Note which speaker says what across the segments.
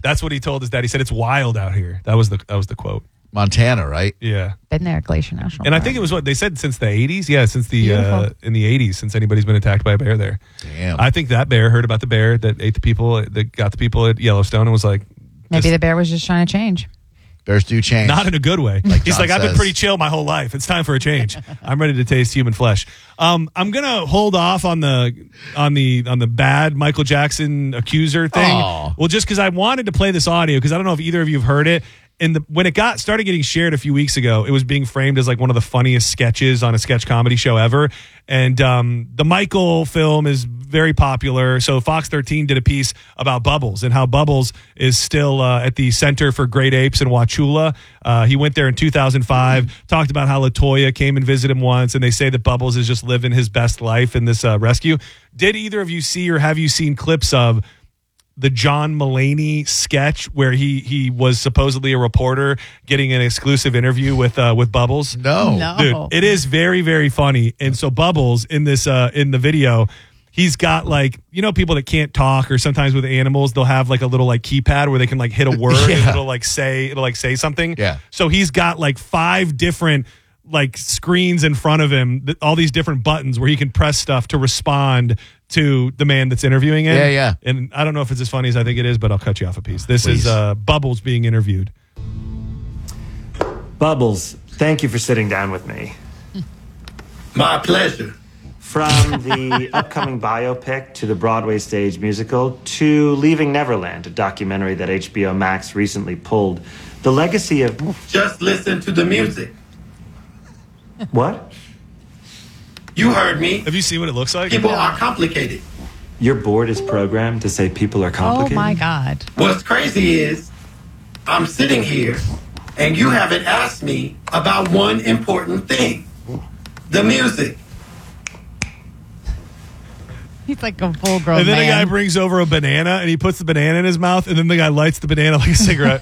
Speaker 1: That's what he told his dad. He said it's wild out here. That was the quote.
Speaker 2: Montana, right?
Speaker 1: Yeah.
Speaker 3: Been there at Glacier National
Speaker 1: And
Speaker 3: Park.
Speaker 1: I think it was what they said since the 80s. Yeah, since the
Speaker 3: Beautiful.
Speaker 1: in the 80s, since anybody's been attacked by a bear there.
Speaker 2: Damn.
Speaker 1: I think that bear heard about the bear that ate the people, that got the people at Yellowstone, and was like,
Speaker 3: Maybe the bear was just trying to change.
Speaker 2: Bears do change.
Speaker 1: not in a good way.
Speaker 2: Like
Speaker 1: He's
Speaker 2: John
Speaker 1: like, I've been
Speaker 2: says.
Speaker 1: pretty chill my whole life. It's time for a change. I'm ready to taste human flesh. I'm gonna hold off on the bad Michael Jackson accuser thing.
Speaker 2: Aw.
Speaker 1: Well, just because I wanted to play this audio, because I don't know if either of you have heard it. And when it started getting shared a few weeks ago, it was being framed as like one of the funniest sketches on a sketch comedy show ever. And the Michael film is very popular. So Fox 13 did a piece about Bubbles and how Bubbles is still at the Center for Great Apes in Wauchula. He went there in 2005, talked about how LaToya came and visited him once, and they say that Bubbles is just living his best life in this rescue. Did either of you see or have you seen clips of the John Mulaney sketch where he was supposedly a reporter getting an exclusive interview with Bubbles?
Speaker 2: No.
Speaker 1: Dude, it is very, very funny. And so Bubbles in this in the video, he's got like, you know, people that can't talk, or sometimes with animals, they'll have like a little like keypad where they can like hit a word and it'll say something.
Speaker 2: Yeah.
Speaker 1: So he's got like 5 different like screens in front of him, all these different buttons where he can press stuff to respond to the man that's interviewing him.
Speaker 2: Yeah.
Speaker 1: And I don't know if it's as funny as I think it is, but I'll cut you off a piece. This
Speaker 2: Please.
Speaker 1: is Bubbles being interviewed.
Speaker 4: Bubbles, thank you for sitting down with me.
Speaker 5: My pleasure.
Speaker 4: From the upcoming biopic to the Broadway stage musical to Leaving Neverland, a documentary that HBO Max recently pulled, the legacy of...
Speaker 5: Just listen to the music.
Speaker 4: What?
Speaker 5: You heard me.
Speaker 1: Have you seen what it looks like?
Speaker 5: People are complicated.
Speaker 4: Your board is programmed to say people are
Speaker 3: Oh,
Speaker 4: complicated?
Speaker 3: my God.
Speaker 5: What's crazy is I'm sitting here and you haven't asked me about one important thing. The music.
Speaker 3: He's like a full-grown
Speaker 1: And then
Speaker 3: man.
Speaker 1: the guy brings over a banana and he puts the banana in his mouth, and then the guy lights the banana like a cigarette.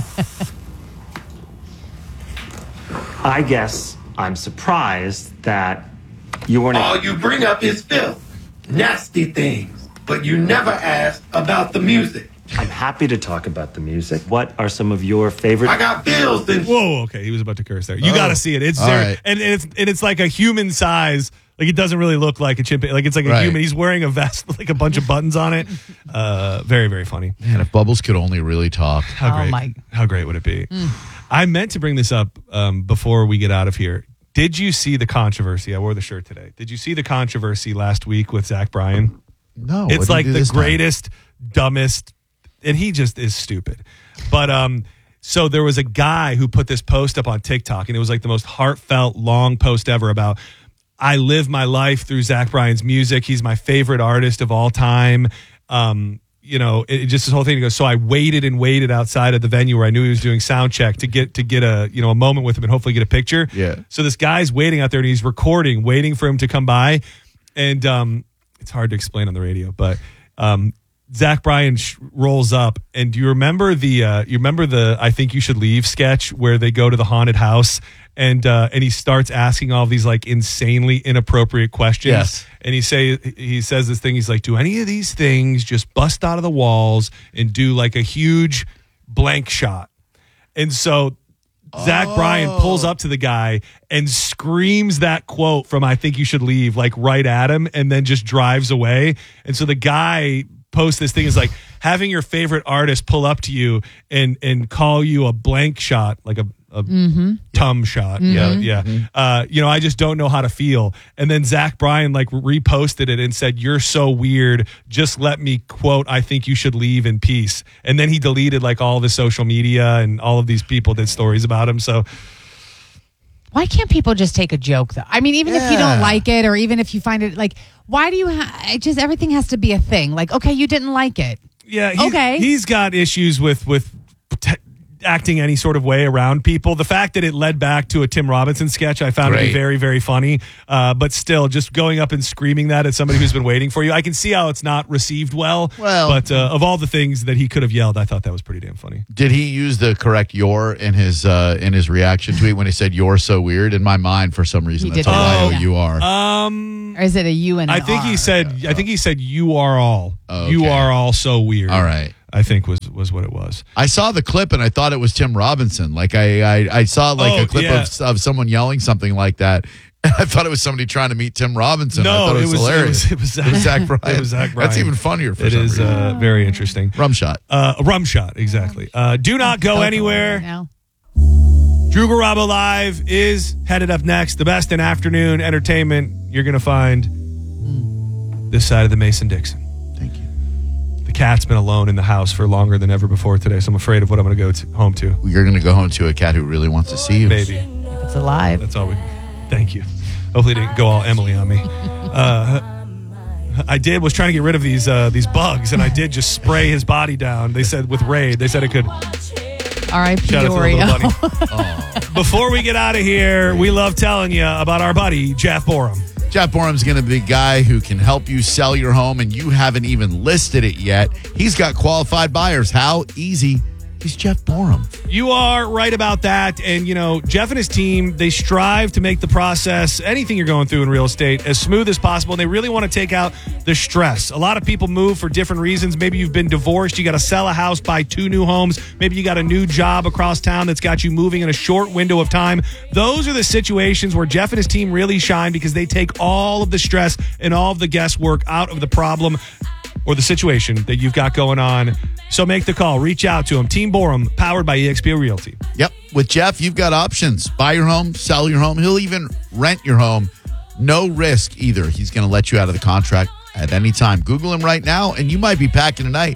Speaker 4: I guess I'm surprised that you weren't...
Speaker 5: All you bring up is filth, nasty things, but you never asked about the music.
Speaker 4: I'm happy to talk about the music. What are some of your favorite...
Speaker 5: I got bills and
Speaker 1: Whoa, okay, he was about to curse there. You got to see it. It's
Speaker 2: All
Speaker 1: there,
Speaker 2: right.
Speaker 1: and it's like a human size. Like, it doesn't really look like a chimpanzee. Like, it's like a
Speaker 2: Right.
Speaker 1: human. He's wearing a vest with like a bunch of buttons on it. Very, very funny.
Speaker 2: Man, if Bubbles could only really talk.
Speaker 1: How great would it be? I meant to bring this up before we get out of here. Did you see the controversy? I wore the shirt today. Did you see the controversy last week with Zach Bryan?
Speaker 2: No. what
Speaker 1: It's
Speaker 2: did he
Speaker 1: like
Speaker 2: do
Speaker 1: the
Speaker 2: this time?
Speaker 1: greatest, dumbest, and he just is stupid. But so there was a guy who put this post up on TikTok, and it was like the most heartfelt, long post ever about, I live my life through Zach Bryan's music. He's my favorite artist of all time. You know, it just this whole thing goes. So I waited and waited outside of the venue where I knew he was doing sound check to get a moment with him and hopefully get a picture.
Speaker 2: Yeah.
Speaker 1: So this guy's waiting out there and he's recording, waiting for him to come by, and it's hard to explain on the radio, but Zach Bryan rolls up, and do you remember the I Think You Should Leave sketch where they go to the haunted house and he starts asking all these like insanely inappropriate questions.
Speaker 2: Yes.
Speaker 1: And he says this thing. He's like, do any of these things just bust out of the walls and do like a huge blank shot? And so Zach Bryan pulls up to the guy and screams that quote from I Think You Should Leave like right at him, and then just drives away. And so the guy posts this thing is like, having your favorite artist pull up to you and call you a blank shot, like a tum shot. Yeah. I just don't know how to feel. And then Zach Bryan like reposted it and said, you're so weird. Just let me quote, I think you should leave in peace. And then he deleted like all of his social media, and all of these people did stories about him. So
Speaker 3: Why can't people just take a joke, though? I mean, even if you don't like it, or even if you find it, like, why do you just everything has to be a thing? Like, okay, you didn't like it.
Speaker 1: yeah,
Speaker 3: Okay.
Speaker 1: he's got issues with acting any sort of way around people. The fact that it led back to a Tim Robinson sketch, I found to be
Speaker 2: Great.
Speaker 1: very, very funny. But still, just going up and screaming that at somebody who's been waiting for you, I can see how it's not received well. But of all the things that he could have yelled, I thought that was pretty damn funny.
Speaker 2: Did he use the correct "your" in his reaction tweet when he said "you're so weird"? In my mind, for some reason,
Speaker 3: He
Speaker 2: that's
Speaker 3: did
Speaker 2: how
Speaker 3: that.
Speaker 2: you are.
Speaker 3: Or is it a U and an
Speaker 1: I think
Speaker 3: R?
Speaker 1: he said. I think he said, "You are all.
Speaker 2: Okay.
Speaker 1: You are all so weird."
Speaker 2: All right.
Speaker 1: I think was what it was.
Speaker 2: I saw the clip and I thought it was Tim Robinson. Like I saw a clip of someone yelling something like that. I thought it was somebody trying to meet Tim Robinson.
Speaker 1: No,
Speaker 2: I thought it was hilarious.
Speaker 1: It was
Speaker 2: Zach Bryan.
Speaker 1: It was Zach Bryan.
Speaker 2: That's even funnier for
Speaker 1: it
Speaker 2: some
Speaker 1: is
Speaker 2: reason.
Speaker 1: Very interesting.
Speaker 2: Rum shot.
Speaker 1: Rum shot, exactly. Do not go anywhere.
Speaker 3: Now.
Speaker 1: Drew Garabo Live is headed up next. The best in afternoon entertainment you're going to find this side of the Mason-Dixon.
Speaker 2: Thank you.
Speaker 1: The cat's been alone in the house for longer than ever before today, so I'm afraid of what I'm going to go home to.
Speaker 2: You're going to go home to a cat who really wants to see you.
Speaker 1: Maybe.
Speaker 3: It's alive.
Speaker 1: That's all we... Thank you. Hopefully it didn't go all Emily on me. I was trying to get rid of these bugs, and I did just spray his body down. They said with Raid, they said it could...
Speaker 3: R.I.P.
Speaker 1: Shout out to the little
Speaker 3: Oreo.
Speaker 1: bunny. Before we get out of here, we love telling you about our buddy, Jeff Borum.
Speaker 2: Jeff Borum's going to be the guy who can help you sell your home and you haven't even listed it yet. He's got qualified buyers. How easy? He's Jeff Borum.
Speaker 1: You are right about that. And, Jeff and his team, they strive to make the process, anything you're going through in real estate, as smooth as possible. And they really want to take out the stress. A lot of people move for different reasons. Maybe you've been divorced. You got to sell a house, buy 2 new homes. Maybe you got a new job across town that's got you moving in a short window of time. Those are the situations where Jeff and his team really shine because they take all of the stress and all of the guesswork out of the problem or the situation that you've got going on. So make the call. Reach out to him. Team Borum, powered by eXp Realty.
Speaker 2: Yep. With Jeff, you've got options. Buy your home, sell your home. He'll even rent your home. No risk either. He's going to let you out of the contract at any time. Google him right now, and you might be packing tonight.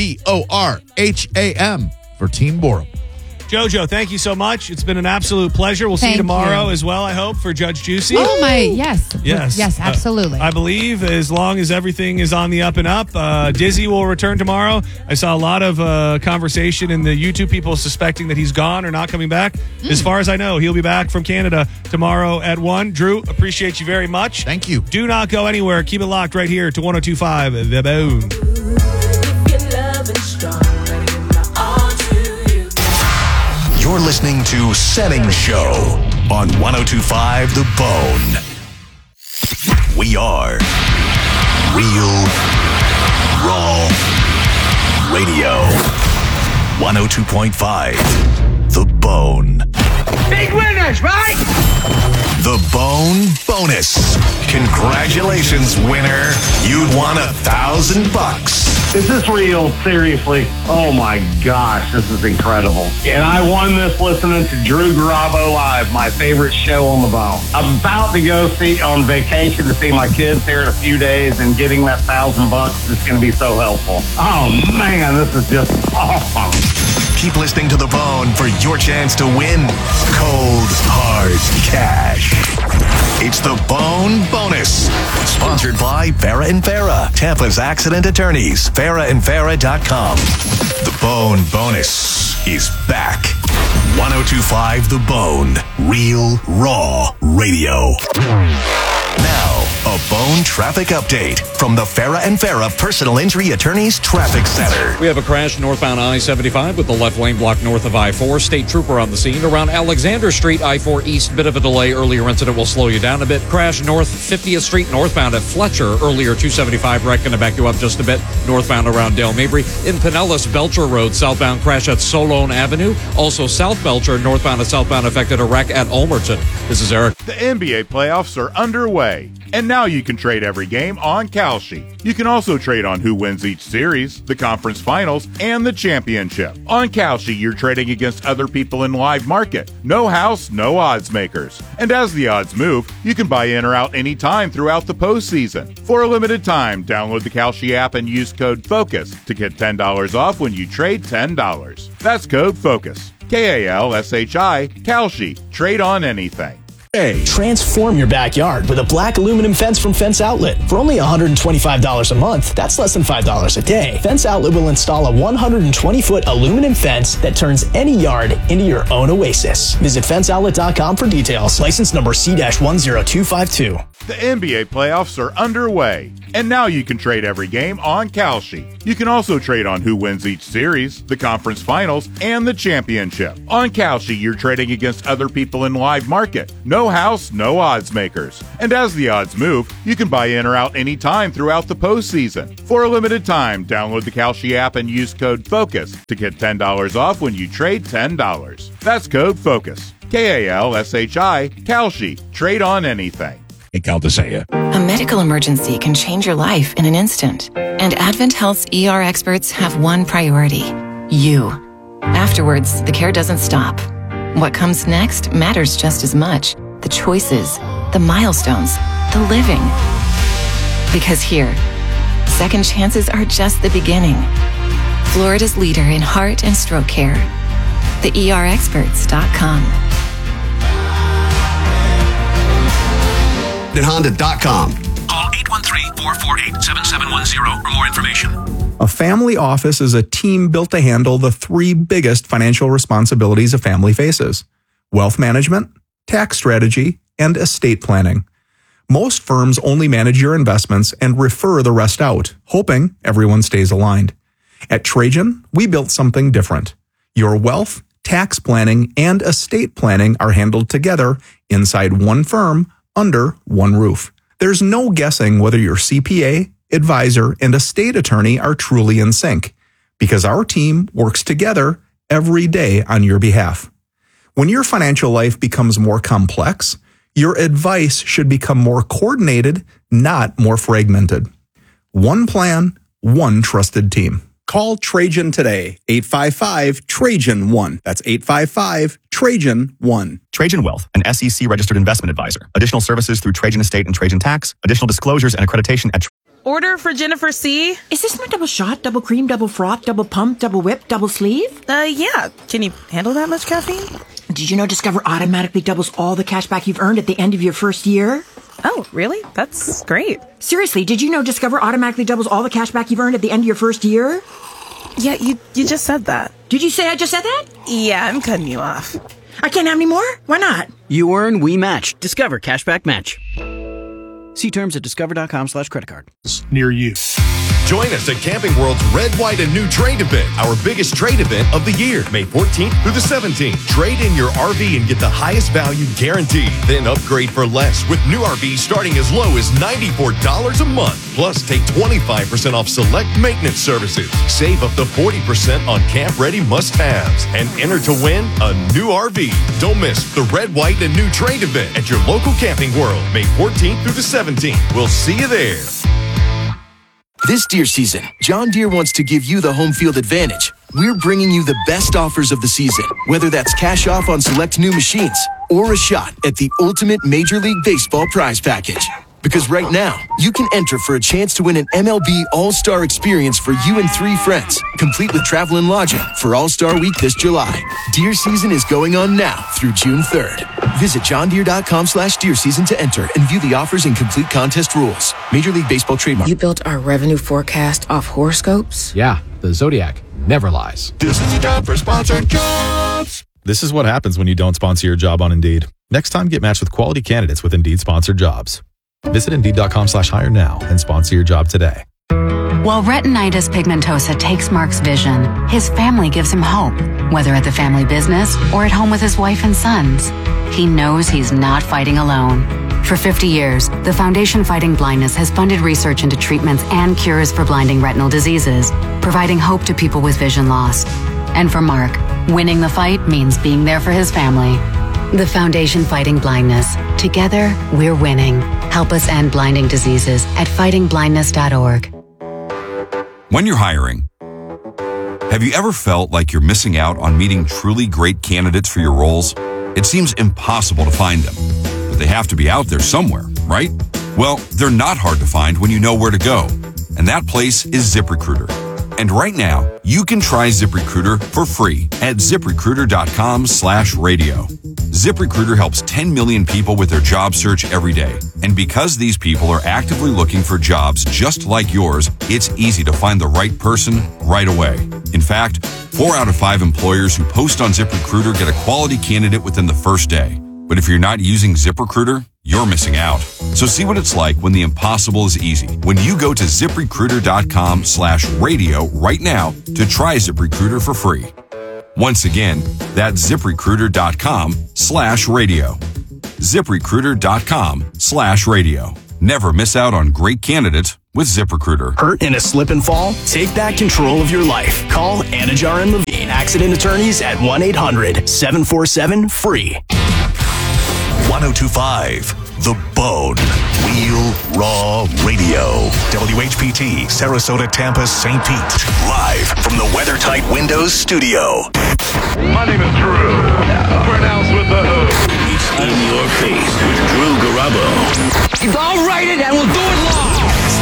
Speaker 2: BORHAM for Team Borum.
Speaker 1: Jojo, thank you so much. It's been an absolute pleasure. We'll see you tomorrow as well, I hope, for Judge Juicy.
Speaker 3: Oh, yes.
Speaker 1: Yes.
Speaker 3: Yes, absolutely.
Speaker 1: I believe as long as everything is on the up and up, Dizzy will return tomorrow. I saw a lot of conversation in the YouTube people suspecting that he's gone or not coming back. As far as I know, he'll be back from Canada tomorrow at 1. Drew, appreciate you very much.
Speaker 2: Thank you.
Speaker 1: Do not go anywhere. Keep it locked right here to 102.5 The Bone.
Speaker 6: You're listening to Setting Show on 102.5 The Bone. We are Real Raw Radio. 102.5 The Bone.
Speaker 7: Big winners, right?
Speaker 6: The Bone Bonus. Congratulations, winner. You'd won $1,000.
Speaker 8: Is this real? Seriously? Oh my gosh, this is incredible. And I won this listening to Drew Garabo Live, my favorite show on the bone. I'm about to go on vacation to see my kids here in a few days, and getting that $1,000 is going to be so helpful. Oh man, this is just awesome.
Speaker 6: Keep listening to The Bone for your chance to win cold, hard cash. It's The Bone Bonus. Sponsored by Farah & Farah, Tampa's accident attorneys. FarahandFarah.com. The Bone Bonus is back. 102.5 The Bone. Real Raw Radio. Now, a Bone traffic update from the Farah & Farah Personal Injury Attorneys Traffic Center.
Speaker 9: We have a crash northbound I-75 with the left lane blocked north of I-4. State trooper on the scene. Around Alexander Street, I-4 east, bit of a delay. Earlier incident will slow you down a bit. Crash north 50th Street northbound at Fletcher. Earlier 275 wreck going to back you up just a bit. Northbound around Dale Mabry. In Pinellas, Belcher Road, southbound crash at Solon Avenue. Also South Belcher, northbound and southbound affected a wreck at Ulmerton. This is Eric.
Speaker 10: The NBA playoffs are underway, and now you can trade every game on Kalshi. You can also trade on who wins each series, the conference finals, and the championship. On Kalshi, you're trading against other people in live market. No house, no odds makers. And as the odds move, you can buy in or out anytime throughout the postseason. For a limited time, download the Kalshi app and use code FOCUS to get $10 off when you trade $10. That's code FOCUS. Kalshi, Kalshi. Trade on anything.
Speaker 11: Transform your backyard with a black aluminum fence from Fence Outlet. For only $125 a month, that's less than $5 a day. Fence Outlet will install a 120-foot aluminum fence that turns any yard into your own oasis. Visit fenceoutlet.com for details. License number C-10252.
Speaker 10: The NBA playoffs are underway, and now you can trade every game on Kalshi. You can also trade on who wins each series, the conference finals, and the championship. On Kalshi, you're trading against other people in live market. No No house, no odds makers. And as the odds move, you can buy in or out anytime throughout the postseason. For a limited time, download the Kalshi app and use code FOCUS to get $10 off when you trade $10. That's code FOCUS. KALSHI, Kalshi. Trade on anything.
Speaker 12: Hey, Caldesea.
Speaker 13: A medical emergency can change your life in an instant. And Advent Health's ER experts have one priority: you. Afterwards, the care doesn't stop. What comes next matters just as much. The choices, the milestones, the living. Because here, second chances are just the beginning. Florida's leader in heart and stroke care. TheERexperts.com.
Speaker 14: At Honda.com.
Speaker 15: Call 813-448-7710 for more information.
Speaker 16: A family office is a team built to handle the three biggest financial responsibilities a family faces: wealth management, tax strategy, and estate planning. Most firms only manage your investments and refer the rest out, hoping everyone stays aligned. At Trajan, we built something different. Your wealth, tax planning, and estate planning are handled together inside one firm, under one roof. There's no guessing whether your CPA, advisor, and estate attorney are truly in sync, because our team works together every day on your behalf. When your financial life becomes more complex, your advice should become more coordinated, not more fragmented. One plan, one trusted team. Call Trajan today, 855-TRAJAN-1. That's 855-TRAJAN-1.
Speaker 17: Trajan Wealth, an SEC-registered investment advisor. Additional services through Trajan Estate and Trajan Tax. Additional disclosures and accreditation at...
Speaker 18: Order for Jennifer C.
Speaker 19: Is this my double shot, double cream, double froth, double pump, double whip, double sleeve?
Speaker 18: Yeah. Can you handle that much caffeine?
Speaker 19: Did you know Discover automatically doubles all the cash back you've earned at the end of your first year?
Speaker 18: Oh, really? That's great.
Speaker 19: Seriously, did you know Discover automatically doubles all the cash back you've earned at the end of your first year?
Speaker 18: Yeah, you just said that.
Speaker 19: Did you say I just said that?
Speaker 18: Yeah, I'm cutting you off.
Speaker 19: I can't have any more? Why not?
Speaker 20: You earn, we match. Discover Cashback Match. See terms at discover.com/creditcard.
Speaker 12: Near you.
Speaker 21: Join us at Camping World's Red, White, and New Trade Event, our biggest trade event of the year, May 14th through the 17th. Trade in your RV and get the highest value guaranteed. Then upgrade for less with new RVs starting as low as $94 a month. Plus, take 25% off select maintenance services. Save up to 40% on camp-ready must-haves. And enter to win a new RV. Don't miss the Red, White, and New Trade Event at your local Camping World, May 14th through the 17th. We'll see you there.
Speaker 22: This deer season, John Deere wants to give you the home field advantage. We're bringing you the best offers of the season, whether that's cash off on select new machines or a shot at the ultimate Major League Baseball prize package. Because right now, you can enter for a chance to win an MLB All-Star experience for you and 3 friends, complete with travel and lodging for All-Star Week this July. Deer season is going on now through June 3rd. Visit johndeere.com/deer season to enter and view the offers and complete contest rules. Major League Baseball trademark.
Speaker 23: You built our revenue forecast off horoscopes?
Speaker 24: Yeah, the Zodiac never lies.
Speaker 21: This is time for sponsored jobs.
Speaker 25: This is what happens when you don't sponsor your job on Indeed. Next time, get matched with quality candidates with Indeed sponsored jobs. Visit Indeed.com/hire now and sponsor your job today.
Speaker 26: While retinitis pigmentosa takes Mark's vision, his family gives him hope, whether at the family business or at home with his wife and sons. He knows he's not fighting alone. For 50 years, the Foundation Fighting Blindness has funded research into treatments and cures for blinding retinal diseases, providing hope to people with vision loss. And for Mark, winning the fight means being there for his family. The Foundation Fighting Blindness. Together, we're winning. Help us end blinding diseases at fightingblindness.org.
Speaker 27: When you're hiring, have you ever felt like you're missing out on meeting truly great candidates for your roles? It seems impossible to find them, but they have to be out there somewhere, right? Well, they're not hard to find when you know where to go, and that place is ZipRecruiter. And right now, you can try ZipRecruiter for free at ZipRecruiter.com/radio. ZipRecruiter helps 10 million people with their job search every day. And because these people are actively looking for jobs just like yours, it's easy to find the right person right away. In fact, 4 out of 5 employers who post on ZipRecruiter get a quality candidate within the first day. But if you're not using ZipRecruiter, you're missing out. So see what it's like when the impossible is easy. When you go to ZipRecruiter.com/radio right now to try ZipRecruiter for free. Once again, that's ZipRecruiter.com/radio. ZipRecruiter.com/radio. Never miss out on great candidates with ZipRecruiter.
Speaker 11: Hurt in a slip and fall? Take back control of your life. Call Anajar and Levine Accident Attorneys at 1-800-747-FREE.
Speaker 6: 1025 The Bone. Real Raw Radio. WHPT, Sarasota, Tampa, St. Pete. Live from the WeatherTight Windows studio.
Speaker 2: My name is Drew. Pronounced with the O.
Speaker 3: It's in your face with Drew Garabo.
Speaker 7: I'll write it and we'll do it live.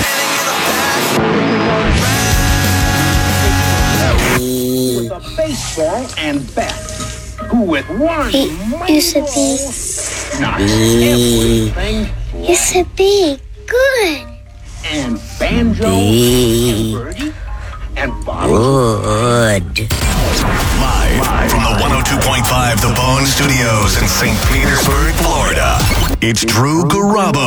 Speaker 4: With a baseball and bat. Who with one
Speaker 5: used to be
Speaker 4: knocks everything
Speaker 5: used to be good.
Speaker 4: And banjo and birdie and bottle.
Speaker 6: Good. Live from the 102.5 The Bone Studios in St. Petersburg, Florida. It's Drew Garabo.